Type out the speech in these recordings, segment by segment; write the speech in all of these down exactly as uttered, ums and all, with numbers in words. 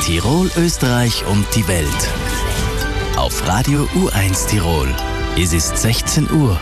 Tirol, Österreich und die Welt. Auf Radio U eins Tirol. Es ist sechzehn Uhr.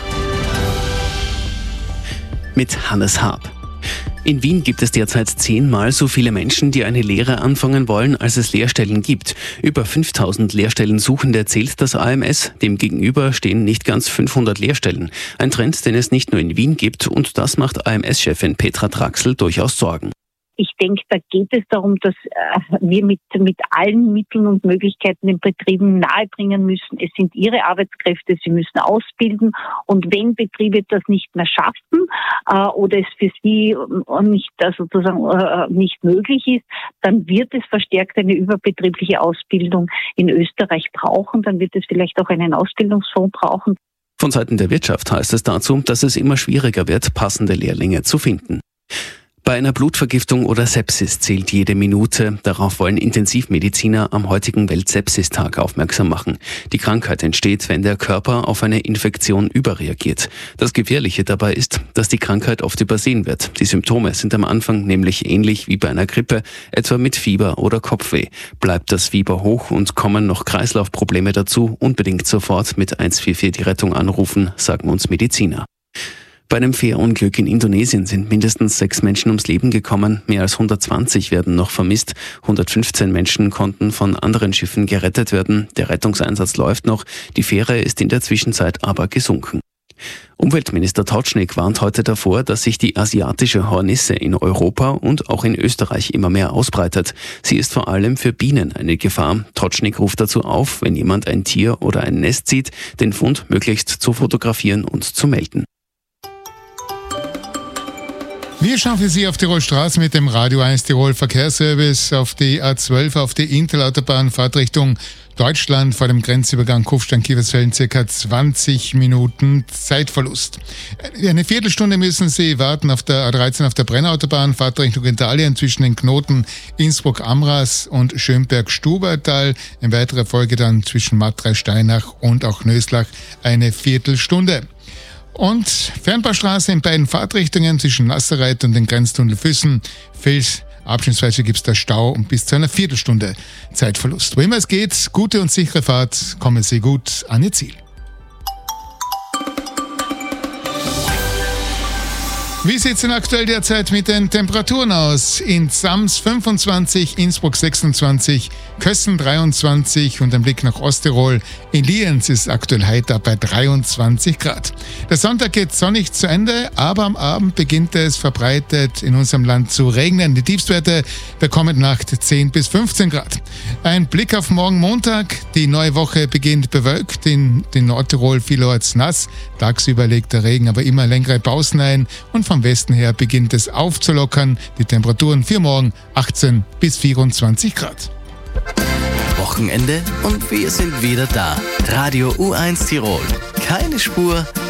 Mit Hannes Haab. In Wien gibt es derzeit zehnmal so viele Menschen, die eine Lehre anfangen wollen, als es Lehrstellen gibt. Über fünftausend Lehrstellensuchende zählt das A M S. Demgegenüber stehen nicht ganz fünfhundert Lehrstellen. Ein Trend, den es nicht nur in Wien gibt, und das macht A M S-Chefin Petra Traxel durchaus Sorgen. Ich denke, da geht es darum, dass äh, wir mit, mit allen Mitteln und Möglichkeiten den Betrieben nahebringen müssen. Es sind ihre Arbeitskräfte, sie müssen ausbilden. Und wenn Betriebe das nicht mehr schaffen äh, oder es für sie nicht, äh, sozusagen, äh, nicht möglich ist, dann wird es verstärkt eine überbetriebliche Ausbildung in Österreich brauchen. Dann wird es vielleicht auch einen Ausbildungsfonds brauchen. Von Seiten der Wirtschaft heißt es dazu, dass es immer schwieriger wird, passende Lehrlinge zu finden. Bei einer Blutvergiftung oder Sepsis zählt jede Minute. Darauf wollen Intensivmediziner am heutigen Welt-Sepsis-Tag aufmerksam machen. Die Krankheit entsteht, wenn der Körper auf eine Infektion überreagiert. Das Gefährliche dabei ist, dass die Krankheit oft übersehen wird. Die Symptome sind am Anfang nämlich ähnlich wie bei einer Grippe, etwa mit Fieber oder Kopfweh. Bleibt das Fieber hoch und kommen noch Kreislaufprobleme dazu, unbedingt sofort mit eins vier vier die Rettung anrufen, sagen uns Mediziner. Bei einem Fährunglück in Indonesien sind mindestens sechs Menschen ums Leben gekommen, mehr als hundertzwanzig werden noch vermisst, hundertfünfzehn Menschen konnten von anderen Schiffen gerettet werden, der Rettungseinsatz läuft noch, die Fähre ist in der Zwischenzeit aber gesunken. Umweltminister Totschnig warnt heute davor, dass sich die asiatische Hornisse in Europa und auch in Österreich immer mehr ausbreitet. Sie ist vor allem für Bienen eine Gefahr. Totschnig ruft dazu auf, wenn jemand ein Tier oder ein Nest sieht, den Fund möglichst zu fotografieren und zu melden. Wir schauen für Sie auf Tirol Straße mit dem Radio eins Tirol Verkehrsservice auf die A zwölf, auf die Intelautobahn, Fahrtrichtung Deutschland vor dem Grenzübergang Kufstein-Kiefersfelden, circa zwanzig Minuten Zeitverlust. Eine Viertelstunde müssen Sie warten auf der A dreizehn, auf der Brennautobahn, Fahrtrichtung Italien zwischen den Knoten Innsbruck-Amras und Schönberg-Stubertal. In weiterer Folge dann zwischen Matrei-Steinach und auch Nöslach eine Viertelstunde. Und Fernbaustraße in beiden Fahrtrichtungen zwischen Nasserreit und den Grenztunnel Füssen. Fels, abschnittsweise gibt es da Stau und bis zu einer Viertelstunde Zeitverlust. Wo immer es geht, gute und sichere Fahrt, kommen Sie gut an Ihr Ziel. Wie sieht es denn aktuell derzeit mit den Temperaturen aus? In Sams fünfundzwanzig, Innsbruck sechsundzwanzig, Kössen dreiundzwanzig und ein Blick nach Osttirol. In Lienz ist aktuell heiter bei dreiundzwanzig Grad. Der Sonntag geht sonnig zu Ende, aber am Abend beginnt es verbreitet in unserem Land zu regnen. Die Tiefstwerte der kommenden Nacht zehn bis fünfzehn Grad. Ein Blick auf morgen Montag. Die neue Woche beginnt bewölkt. In, in Nordtirol vielerorts nass. Tagsüber legt der Regen aber immer längere Pausen ein und vom Westen her beginnt es aufzulockern. Die Temperaturen für morgen achtzehn bis vierundzwanzig Grad. Wochenende und wir sind wieder da. Radio U eins Tirol. Keine Spur,